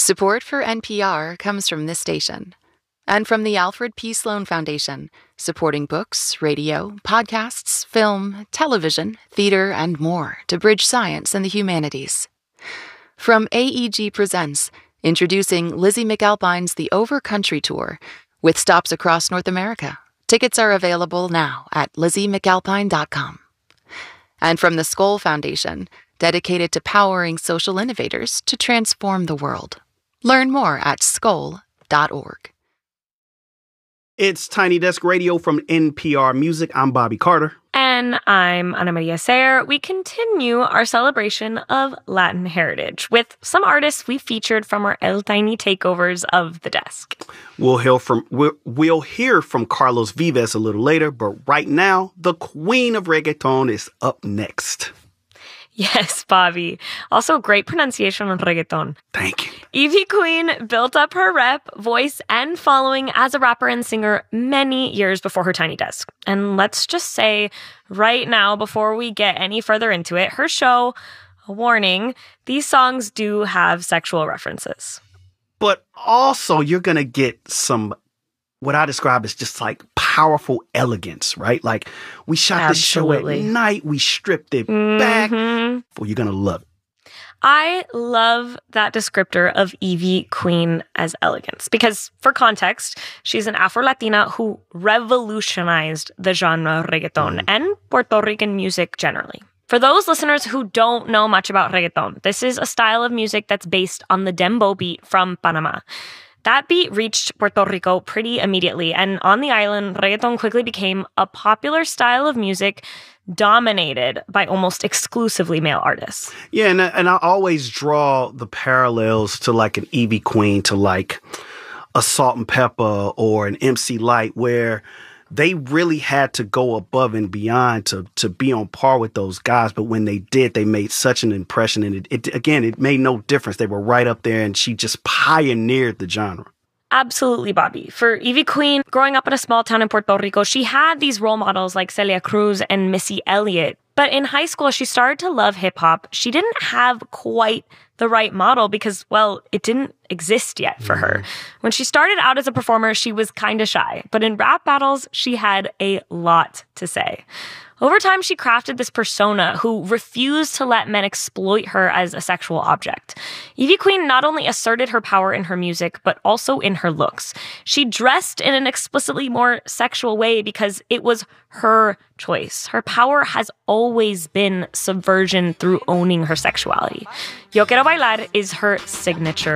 Support for NPR comes from this station and from the Alfred P. Sloan Foundation, supporting books, radio, podcasts, film, television, theater, and more to bridge science and the humanities. From AEG Presents, introducing Lizzie McAlpine's The Overcountry Tour, with stops across North America. Tickets are available now at LizzieMcAlpine.com. And from the Skoll Foundation, dedicated to powering social innovators to transform the world. Learn more at skoll.org. It's Tiny Desk Radio from NPR Music. I'm Bobby Carter. And I'm Ana Maria Sayer. We continue our celebration of Latin heritage with some artists we featured from our El Tiny takeovers of the desk. We'll hear from Carlos Vives a little later, but right now, the queen of reggaeton is up next. Yes, Bobby. Also, great pronunciation on reggaeton. Thank you. Ivy Queen built up her rep, voice, and following as a rapper and singer many years before her Tiny Desk. And let's just say right now, before we get any further into it, her show, a warning, these songs do have sexual references. But also, you're going to get some, what I describe as just like powerful elegance, right? Like, we shot this show at night, we stripped it back. Well, you're going to love it. I love that descriptor of Ivy Queen as elegance because, for context, she's an Afro-Latina who revolutionized the genre reggaeton and Puerto Rican music generally. For those listeners who don't know much about reggaeton, this is a style of music that's based on the dembow beat from Panama. That beat reached Puerto Rico pretty immediately, and on the island, reggaeton quickly became a popular style of music dominated by almost exclusively male artists. Yeah, and I always draw the parallels to like an Ivy Queen, to like a Salt and Pepper or an MC Lyte, where they really had to go above and beyond to be on par with those guys. But when they did, they made such an impression. And it made no difference. They were right up there, and she just pioneered the genre. Absolutely, Bobby. For Ivy Queen, growing up in a small town in Puerto Rico, she had these role models like Celia Cruz and Missy Elliott. But in high school, she started to love hip-hop. She didn't have quite the right model because, well, it didn't exist yet for her. When she started out as a performer, she was kind of shy. But in rap battles, she had a lot to say. Over time, she crafted this persona who refused to let men exploit her as a sexual object. Ivy Queen not only asserted her power in her music, but also in her looks. She dressed in an explicitly more sexual way because it was her choice. Her power has always been subversion through owning her sexuality. Yo Quiero Bailar is her signature